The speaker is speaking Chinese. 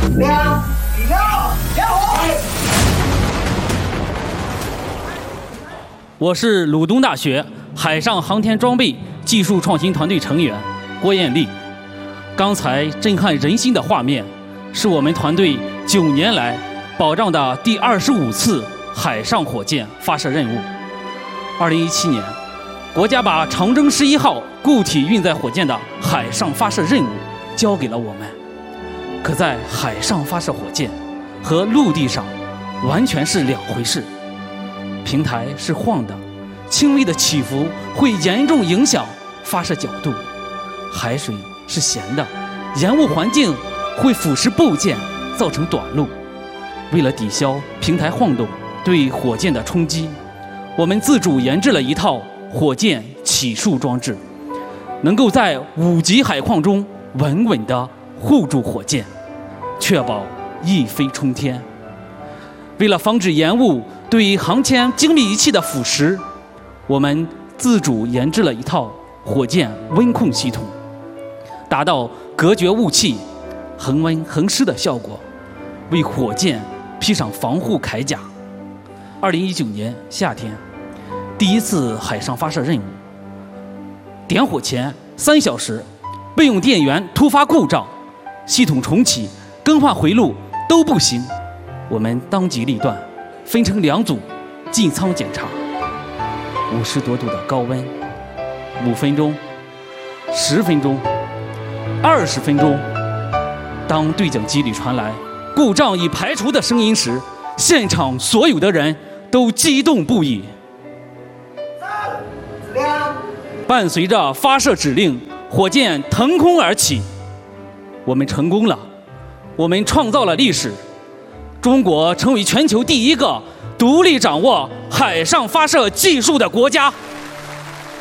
亮火！ 我是鲁东大学海上航天装备技术创新团队成员郭艳丽。刚才震撼人心的画面，是我们团队9年来保障的第25次海上火箭发射任务。2017年，国家把长征11号固体运载火箭的海上发射任务交给了我们。可在海上发射火箭和陆地上完全是两回事。平台是晃的，轻微的起伏会严重影响发射角度；海水是咸的，盐雾环境会腐蚀部件，造成短路。为了抵消平台晃动对火箭的冲击，我们自主研制了一套火箭起束装置，能够在5级海况中稳稳地护住火箭，确保一飞冲天。为了防止盐雾对航天精密仪器的腐蚀，我们自主研制了一套火箭温控系统，达到隔绝雾气、恒温恒湿的效果，为火箭披上防护铠甲。2019年夏天，第一次海上发射任务，点火前3小时，备用电源突发故障，系统重启、更换回路都不行。我们当机立断，分成2组进舱检查。50多度的高温，5分钟、10分钟、20分钟。当对讲机里传来“故障已排除”的声音时，现场所有的人都激动不已。伴随着发射指令，火箭腾空而起。我们成功了，我们创造了历史。中国成为全球第一个独立掌握海上发射技术的国家。